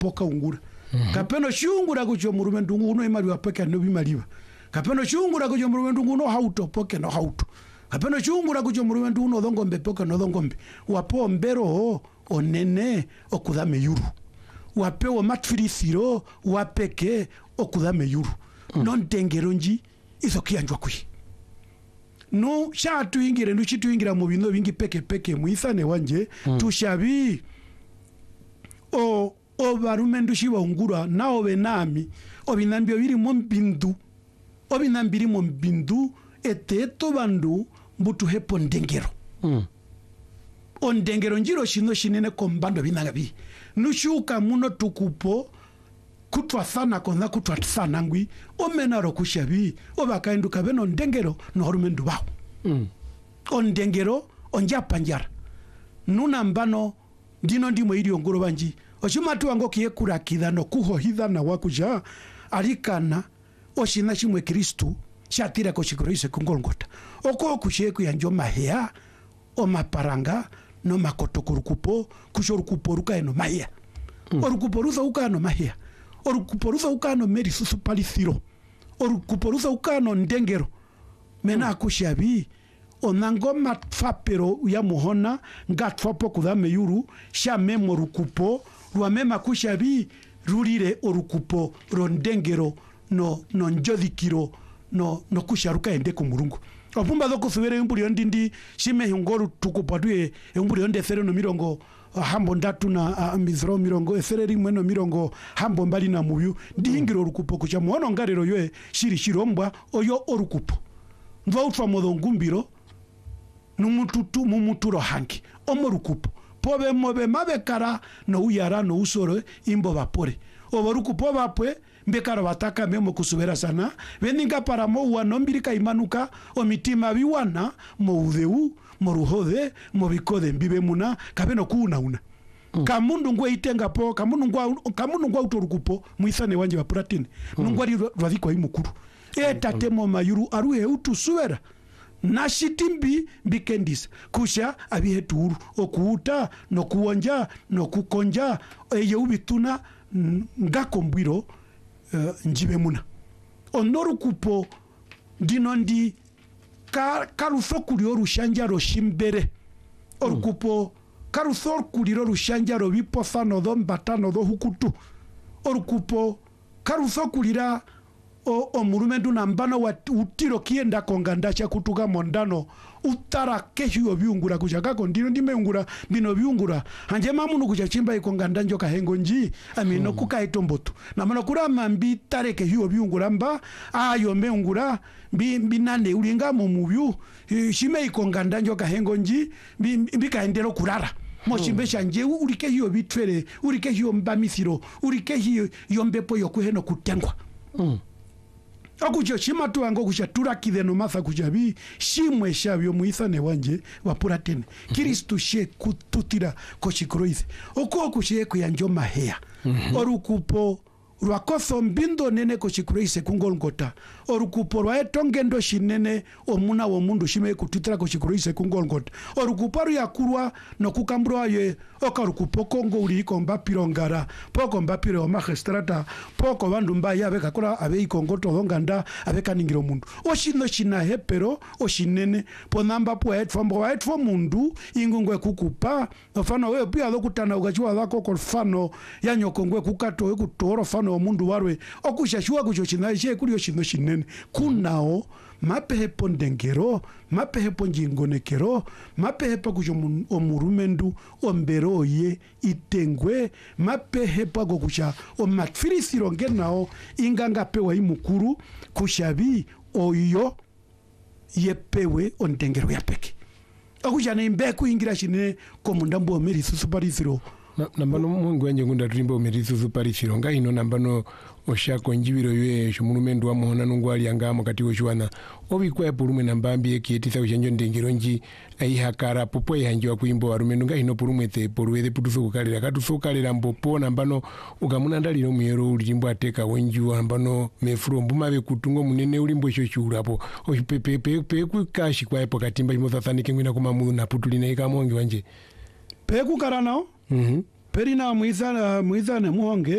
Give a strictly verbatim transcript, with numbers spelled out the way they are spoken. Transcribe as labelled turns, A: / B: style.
A: poka ungura mm-hmm. kapeno shungura kucho murume ndungu uno imali wapeke no bimaliba kapeno shungura kucho murume ndungu no hauto poke no hauto kapeno shungura kucho murume ndungu no dhongombe poke no dhongombe wapo mbero onene okudhame yuru wapewo matfirisiro wapeke okudhame yuru mm. non tengeronji izo kianjwa kui no shatu ingire no chitu ingira mu bino bingi peke peke muisane wanje mm. tushabi o o barumendu shiba ungura nao benami obinambyo biri mu mbindu obinambiri mu mbindu eteto bandu mbutu hepo ndengero mm. ondengero njiro shino shinene kombando binagabi nushuka muno tukupo kutwa sana konza kutwa sana ngwi omenaro kushabi obakainduka beno ndengero no horumendu bawo mm. ondengero onja panjara nuna mbano ndino ndimo iri ongoro banji oshimatu wango kiyekura kidano kuho hidana wakuja alikana oshina shimwe Kristu shatira ko shikoroise kungolngota oko kusheku yanjo mahea o maparanga no makoto kurukupo kushorukupo ruka eno mahea mm. orukupo ruza uka no mahea orukupo ruza uka no meri susu palithiro orukupo ruza uka no ndengero mena mm. akushabi onango matfapero ya muhona ngatfapo kudhame yuru sha memo rukupo ruamema kushabi rurire orukupo rondengero no no njodhikiro no no kusharuka ende ku Mulungu opumba zo kusubere umburi ndindi shime hingoru tukupatwe umburi onde sere no mirongo uh, hambo ndatu na uh, mizro mirongo esere rimwe no mirongo hambo mbali na muyu ndingiro rukupo kucha muono ngarero yoe shiri shirombwa oyo orukupo ndwa utwa modo ngumbiro numututu mumuturo hanki omorukupo pobe mobe mabekara no uyara no usoro imbo vapore oborukupo bapwe mbekara bataka memo kusubera sana beninga para mo wano mbirika imanuka omitima biwana mo udeu mo ruhode mo bikode mbibe muna kabeno kuna una mm. kamundu ngwe itenga po kamundu ngwa kamundu ngwa utorukupo muisane wanje wa puratini mm. nungwa rwadhiko imukuru e tatemo mayuru aruhe utu suwera nashitimbi mbikendisa kusha abiheturu okuuta no kuonja no kukonja eye ubituna ngakombwiro uh, njibe muna onoru kupo dino ndi ka, karutho kuliro rushanja roshimbere orukupo mm. karutho kuliro rushanja robipofa no do mbata no do hukutu orukupo karutho kulira o omurumendu nambano wa utiro kienda konganda cha kutuka mondano utara kehyo byungura kuchaka kondino ndimeungura bino byungura hanje mamunu kuchachimba ikonganda njoka hengo nji amino hmm. kukaitombotu na mano kura mambi tareke hyo byungura mba ayo meungura bi binane ulinga mu mubyu shime ikonganda njoka hengo nji bikaendero kurara mochimbe shanje urike hyo bitwere urike hyo mbamisiro urike hyo yombepo yokuheno kutengwa mm. akucho chimatu wango kushatura kideno matha kujabi shimwe shabyo muisane wanje wapuratene Kristu she kututira kochikroize oko kushe kuyanjo mahea mm-hmm. orukupo rwakoso mbindo nene kochikroize kungolngota orukupo rwa etongendo shinene omuna wo mundu shime kututira kochikroize kungolngota orukupo yakurwa no kukambro ye okarukupo kongo uri komba pirongara poko mbapiro magistrata poko bandu mbaya abeka kora abe ikongoto honganda abeka ningiro mundu oshino shina hepero oshinene ponamba po etfombo wa etfo mundu ingungwe kukupa ofano we pia lokutana ugachwa zako ko fano yanyokongwe kukato ekutoro fano mundu warwe okushashua kucho china she kuri oshino shinene kunao mapehepo ndengero mapehepo njingonekero mapehepo kujo omurumendu ombero ye itengwe mapehepo gokusha omatfirisiro ngenao inganga pewa imukuru kushabi oyo yepewe ondengero yapeke akujana imbeku ingira shine komundambo omeri susuparisiro
B: na nambano mungu wanje ngunda tulimba omeri susuparisiro nga ino nambano oshako njibiro ywe shumurumendu wa muhona nungwali angamo kati oshwana obikwa ya purume nambambi ekiyetisa ushanjo ndengero nji aihakara popo ihanjiwa kuimbo warumendu nga ino purume te poruweze putuso kukalira katuso kukalira mbopo nambano ukamuna ndali no muyero ulimbo ateka wenju nambano mefuro mbumabe kutungo munene ulimbo shoshurapo oshipepe pe pe kukashi kwa epo katimba imothathanike ngwina kumamu na putulina ikamongi wanje
A: pe kukaranao mhm mm perina muizana muizana muonge